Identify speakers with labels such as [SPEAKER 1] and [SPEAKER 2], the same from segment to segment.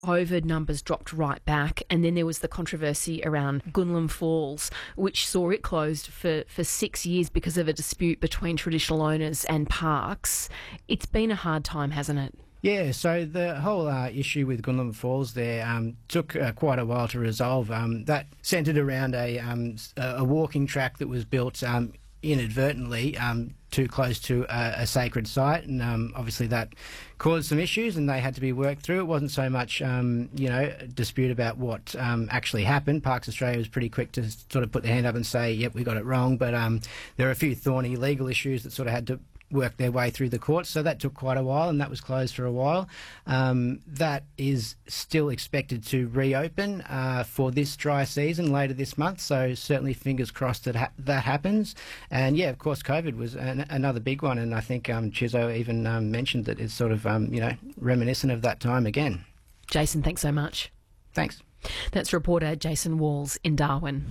[SPEAKER 1] COVID numbers dropped right back, and then there was the controversy around Gunlam Falls, which saw it closed for 6 years because of a dispute between traditional owners and parks. It's been a hard time, hasn't it?
[SPEAKER 2] Yeah, so the whole issue with Gunlam Falls there took quite a while to resolve. That centred around a walking track that was built inadvertently too close to a sacred site, and obviously that caused some issues and they had to be worked through. It wasn't so much a dispute about what actually happened. Parks Australia was pretty quick to sort of put their hand up and say, yep, we got it wrong, but there are a few thorny legal issues that sort of had to work their way through the courts, so that took quite a while and that was closed for a while. That is still expected to reopen for this dry season later this month, so certainly fingers crossed that that happens. And yeah, of course COVID was another big one, and I think Chizzo even mentioned that it's sort of reminiscent of that time again.
[SPEAKER 1] Jason, thanks so much.
[SPEAKER 2] Thanks.
[SPEAKER 1] That's reporter Jason Walls in Darwin.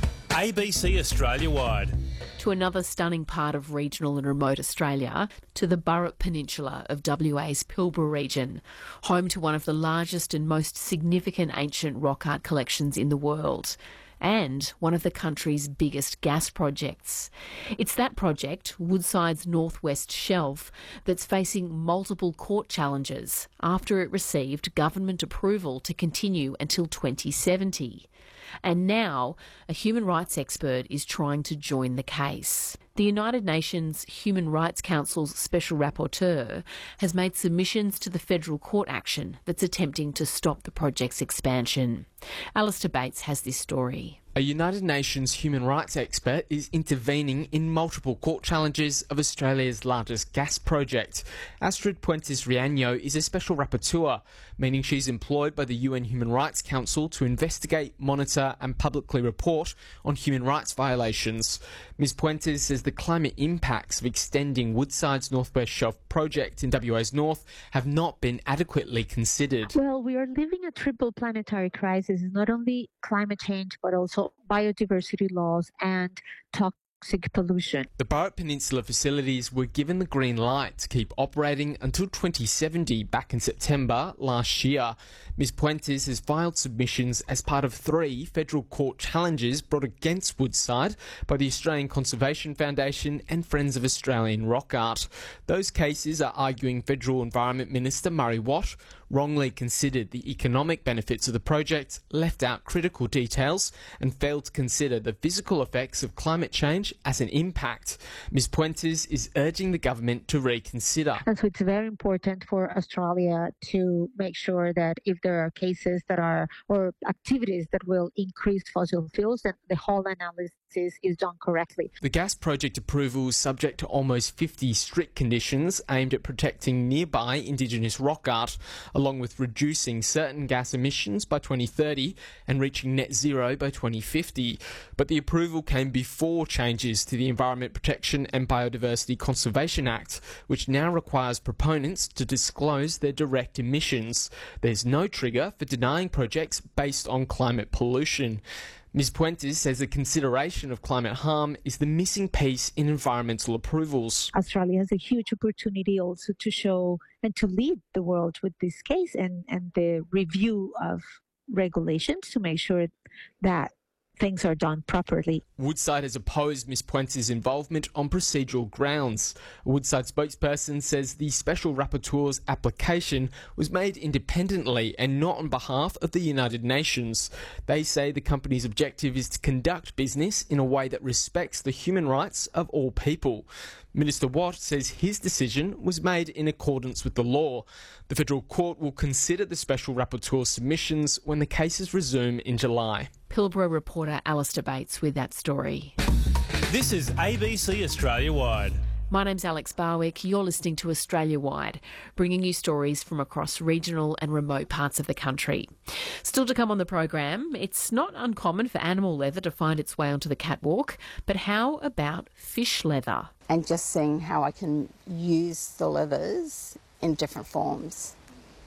[SPEAKER 3] ABC Australia-wide.
[SPEAKER 1] To another stunning part of regional and remote Australia, to the Burrup Peninsula of WA's Pilbara region, home to one of the largest and most significant ancient rock art collections in the world, and one of the country's biggest gas projects. It's that project, Woodside's Northwest Shelf, that's facing multiple court challenges after it received government approval to continue until 2070. And now, a human rights expert is trying to join the case. The United Nations Human Rights Council's Special Rapporteur has made submissions to the federal court action that's attempting to stop the project's expansion. Alistair Bates has this story.
[SPEAKER 4] A United Nations human rights expert is intervening in multiple court challenges of Australia's largest gas project. Astrid Puentes-Riaño is a special rapporteur, meaning she's employed by the UN Human Rights Council to investigate, monitor and publicly report on human rights violations. Ms Puentes says the climate impacts of extending Woodside's Northwest Shelf project in WA's north have not been adequately considered.
[SPEAKER 5] Well, we are living a triple planetary crisis, not only climate change, but also biodiversity loss and toxic pollution.
[SPEAKER 4] The Burrup Peninsula facilities were given the green light to keep operating until 2070 back in September last year. Ms Puentes has filed submissions as part of 3 federal court challenges brought against Woodside by the Australian Conservation Foundation and Friends of Australian Rock Art. Those cases are arguing Federal Environment Minister Murray Watt wrongly considered the economic benefits of the project, left out critical details and failed to consider the physical effects of climate change as an impact. Ms Puentes is urging the government to reconsider.
[SPEAKER 5] And so it's very important for Australia to make sure that if there are cases that are, or activities that will increase fossil fuels, that the whole analysis is done correctly.
[SPEAKER 4] The gas project approval is subject to almost 50 strict conditions aimed at protecting nearby Indigenous rock art, along with reducing certain gas emissions by 2030 and reaching net zero by 2050. But the approval came before changes to the Environment Protection and Biodiversity Conservation Act, which now requires proponents to disclose their direct emissions. There's no trigger for denying projects based on climate pollution. Ms Puentes says the consideration of climate harm is the missing piece in environmental approvals.
[SPEAKER 5] Australia has a huge opportunity also to show and to lead the world with this case and the review of regulations to make sure that things are done properly.
[SPEAKER 4] Woodside has opposed Ms Puentes' involvement on procedural grounds. A Woodside spokesperson says the Special Rapporteur's application was made independently and not on behalf of the United Nations. They say the company's objective is to conduct business in a way that respects the human rights of all people. Minister Watt says his decision was made in accordance with the law. The Federal Court will consider the Special Rapporteur's submissions when the cases resume in July.
[SPEAKER 1] Pilbara reporter Alistair Bates with that story.
[SPEAKER 3] This is ABC Australia-wide.
[SPEAKER 1] My name's Alex Barwick. You're listening to Australia Wide, bringing you stories from across regional and remote parts of the country. Still to come on the program, it's not uncommon for animal leather to find its way onto the catwalk, but how about fish leather?
[SPEAKER 6] And just seeing how I can use the leathers in different forms,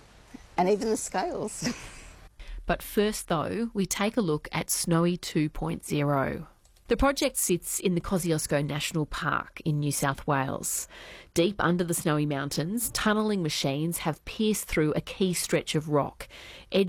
[SPEAKER 6] and even the scales.
[SPEAKER 1] But first, though, we take a look at Snowy 2.0. The project sits in the Kosciuszko National Park in New South Wales. Deep under the Snowy Mountains, tunnelling machines have pierced through a key stretch of rock,